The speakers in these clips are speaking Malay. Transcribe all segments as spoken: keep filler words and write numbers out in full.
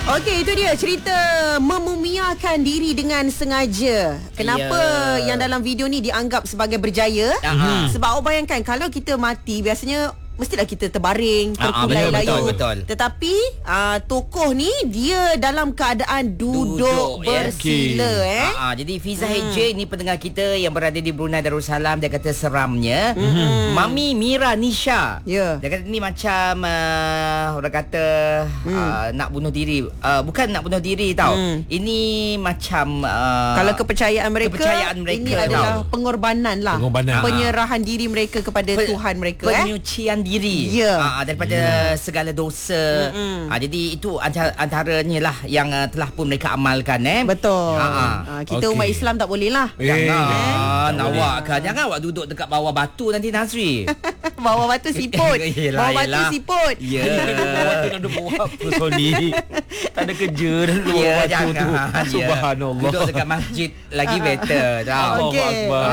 Okey, itu dia cerita memumiakan diri dengan sengaja. Kenapa yeah. yang dalam video ni dianggap sebagai berjaya? Uh-huh. Sebab awak bayangkan kalau kita mati biasanya mestilah kita terbaring, terkulai layu. Betul, betul. Tetapi uh, tokoh ni dia dalam keadaan duduk, duduk bersila yeah. eh. Uh, uh, jadi Fiza hmm. H J ni pendengar kita yang berada di Brunei Darussalam, dia kata seramnya hmm. Mami Mira Nisha. Yeah. Dia kata ni macam uh, orang kata hmm. uh, nak bunuh diri. Uh, bukan nak bunuh diri tau. Hmm. Ini macam uh, kalau kepercayaan mereka, kepercayaan mereka ini adalah tau. pengorbanan lah. Pengorbanan. Penyerahan diri mereka kepada Pe- Tuhan mereka penyucian eh. diri yeah. uh, daripada yeah. segala dosa. Mm-hmm. Uh, jadi itu antara, antaranya lah yang uh, telah pun mereka amalkan eh. Betul. Uh, uh, kita okay. umat Islam tak boleh lah. Eh, jangan eh. awak kan. Jangan awak duduk dekat bawah batu nanti Nazri. Bawah batu siput. yelah, bawah yelah. batu siput. Ya. Yeah. Nak buat apa Sony? Tak ada kerja dah duduk yeah, bawah batu jangan. tu. Yeah. Subhanallah. Duduk dekat masjid lagi better tau. Okey.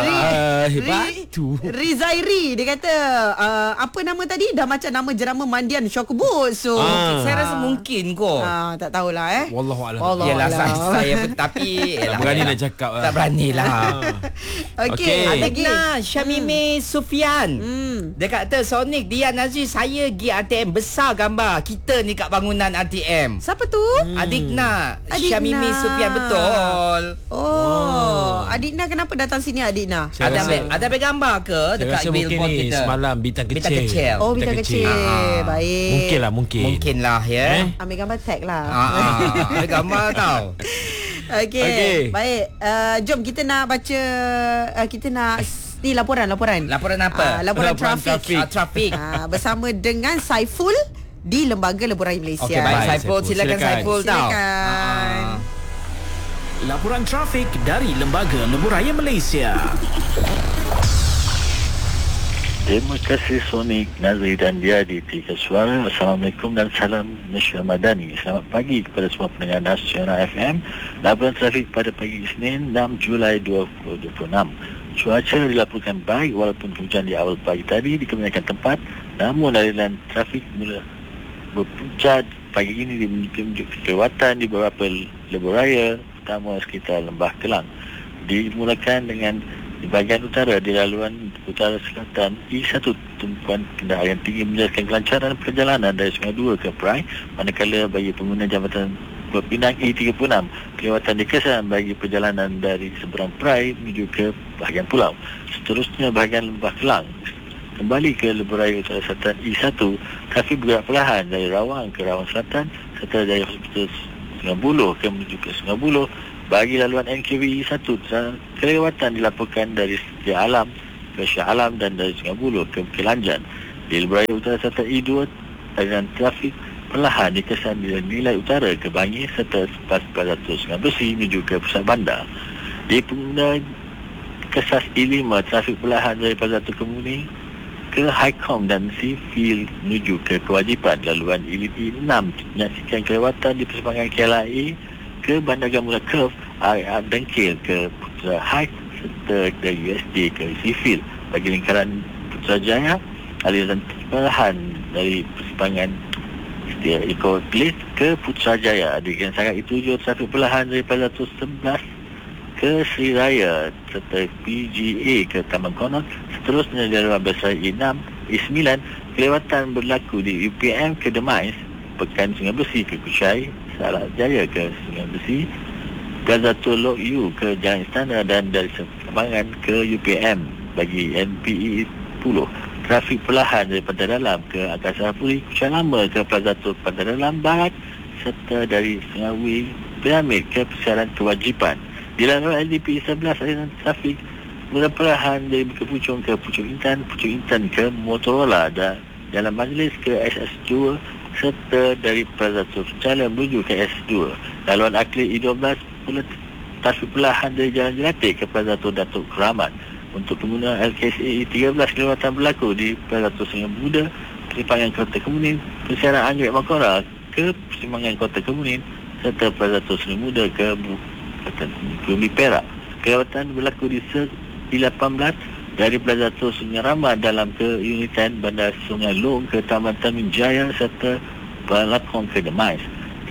Hebat tu. Rizairi dia kata uh, apa nama tadi? Dah macam nama jerama mandian Syokubut. So ah. saya rasa mungkin kot. Ah, tak tahulah eh. Wallahualam. Yalah saya, saya pun tapi tak berani nak cakap lah. Tak beranilah. Okey. Adikna Syamimi hmm. Sufian. Hmm. Dia kata Sonic dia Nazri saya pergi R T M besar gambar kita ni kat bangunan R T M. Siapa tu? Hmm. Adikna Syamimi Sufian betul. Oh. oh. Adikna kenapa datang sini Adikna? Ada ada ambil gambar ke dekat billboard kita? Semalam bintang kecil. Bintang kecil. Oh bintang kecil. kecil. Baik. Mungkin lah mungkin. Mungkin lah ya. Eh? Ambil gambar tag lah. Ah, ah, ambil gambar tau. Okey. Okay. Baik. Uh, jom kita nak baca uh, kita nak ni laporan laporan. Laporan apa? Uh, laporan, laporan trafik. Uh, trafik. Uh, bersama dengan Saiful di Lembaga Lebuh Malaysia. Okey baik Saiful, silakan Saiful tau. Silakan. Uh, laporan trafik dari Lembaga Lebuh Raya Malaysia. Terima kasih Sonic, Nazri dan dia di Tiga Suara. Assalamualaikum dan salam Malaysia Madani. Selamat pagi kepada semua pendengar Nasional F M. Laporan trafik pada pagi Isnin enam Julai dua ribu dua puluh enam. Cuaca dilaporkan baik walaupun hujan di awal pagi tadi di kebanyakan tempat. Namun aliran trafik mula berpuncak pagi ini menunjuk kelewatan di beberapa lebuh raya, terutama sekitar Lembah Kelang. Dimulakan dengan di bahagian utara di laluan utara selatan E satu tumpuan kenderaan tinggi menjelaskan kelancaran perjalanan dari Sungai Dua ke Perai, manakala bagi pengguna jambatan Pulau Pinang E tiga puluh enam kelewatan dikesan bagi perjalanan dari seberang Perai menuju ke bahagian pulau. Seterusnya bahagian Lembah Kelang kembali ke lebuh raya utara selatan E satu, trafik bergerak perlahan dari Rawang ke Rawang Selatan serta dari Hospital Sungai Buloh ke menuju ke Sungai Buloh. Bagi laluan N K V E satu, kelewatan dilaporkan dari Setia Alam ke Shah Alam dan dari Sungai Buloh ke Bukit Lanjan. Di lebuh raya utara selatan E dua, aliran trafik perlahan dikesan di nilai utara ke Bangi serta sepas Plaza Sungai Besi menuju ke pusat bandar. Di pengguna Kesas E lima, trafik perlahan dari Plaza Kemuning ke Highcom dan Seafield menuju ke Kewajipan. Laluan E enam menyaksikan kelewatan di persimpangan K L I A ke Bandar Gamula Curve, area Dengkil ke Putra High serta dari U S D ke Seafield. Bagi lingkaran Putrajaya, aliran perlahan dari persimpangan Setia Eco Place ke Putrajaya. Dengan sangat itu tujuh trafik perlahan dari Plaza sebelas ke Sri Raya serta P G A ke Taman Konot. Seterusnya di laluan besar E enam, E sembilan, kelewatan berlaku di U P M ke Demais, Pekan Sungai Besi ke Kuchai, Salak Jaya ke Sungai Besi, Plaza Lok U ke Jalan Istana dan dari Kembangan ke U P M. Bagi N P E sepuluh, trafik perlahan dari Pantai Dalam ke Angkasa Puri, Kuchai Lama ke Plaza Pantai Dalam Barat serta dari Sungai Piramid ke Persiaran Kewajipan. Di laluan L D P sebelas, aliran trafik mula perlahan dari Bukit Puchong ke Puchong Intan, Puchong Intan ke Motorola dan Jalan Majlis ke S S dua serta dari Plaza Jalan menuju ke S dua. Laluan Aklid E dua belas mula trafik perlahan dari Jalan Jelatik ke Plaza Datuk Keramat. Untuk pengguna L K S A E tiga belas, kelewatan berlaku di Plaza Sungai Muda, persimpangan Kota Kemuning, persiaran Anggrek Makora ke persimpangan Kota Kemuning serta Plaza Sungai Muda ke Bumi Perak. Kelewatan berlaku di E lapan belas dari Plaza Sungai Ramad dalam ke Unitan Bandar Sungai Long ke Taman Tamin Jaya serta Balakong ke Demais.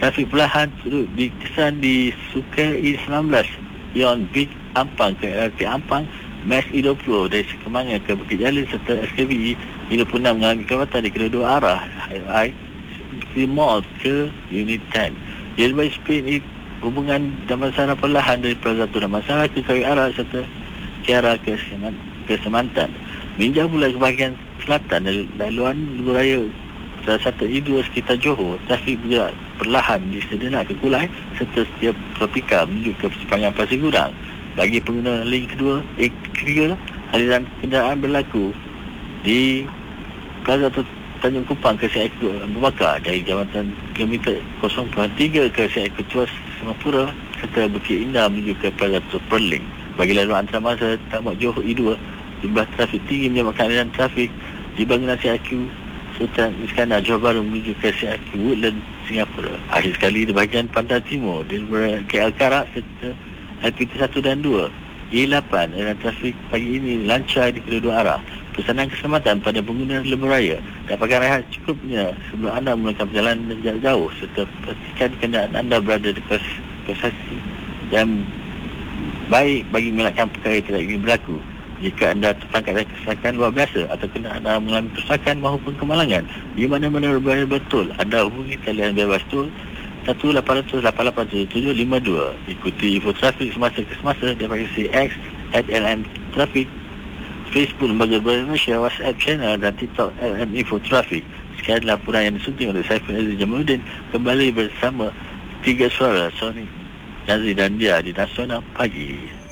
trafik perlahan duduk dikesan di Sukai sembilan belas Yon Beach Ampang ke L R T Ampang, Max E dua puluh dari Sekemangan ke Bukit Jalil serta S K B E E dua puluh enam mengalami kelewatan di kedua-dua arah I C Mall ke Unit sepuluh. Railway speed ini hubungan Damansara perlahan dari Plaza Tun Damansara ke Kawi Arah serta Kiara ke, Seman, ke Semantan. Minjau pula ke bahagian selatan dari laluan Lebuh Raya salah satu I dua sekitar Johor, trafik bergerak perlahan di Sedenak ke Kulai serta setiap Tropika menuju ke sepanjang Pasir Gudang. Bagi pengguna link kedua, eh, ketiga, aliran kenderaan berlaku di Plaza Tanjung Kupang ke Siak Ekor Abu Bakar dari jambatan kilometer kosong perpuluhan tiga ke Siak Ekor Tuas Semapura serta Bukit Indah menuju ke Plaza Perling. Bagi laluan antarmasa tamak Johor I dua, jumlah trafik tinggi menyebabkan aliran trafik di bangunan Siak Ekor Sultan Iskandar Johor Bahru menuju ke Siak Ekor Woodland Singapura. Akhir sekali di bahagian pantai timur di K L Karak serta L P T satu dan dua E lapan, aliran trafik pagi ini lancar di kedua-dua arah. Pesanan keselamatan pada pengguna Lebuh Raya, dapatkan rehat cukupnya sebelum anda melakukan perjalanan jarak jauh serta pastikan kenderaan anda berada di posisi yang baik bagi melakkan perkara yang tidak ingin berlaku. Jika anda tertangkap dari kesesakan luar biasa atau kenderaan anda mengalami kerusakan maupun kemalangan di mana-mana berada betul, anda hubungi talian bebas tol satu lapan kosong kosong lapan lapan tujuh tujuh lima dua. Ikuti info trafik semasa ke semasa daripada C X at L M Trafik, Facebook Lembaga Berita Malaysia, WhatsApp channel dan TikTok L M Info Trafik. Sekian laporan yang disunting oleh Saiful Aziz Jamaluddin kembali bersama Tiga Suara Sonic Nazri dan dia di Nasional Pagi.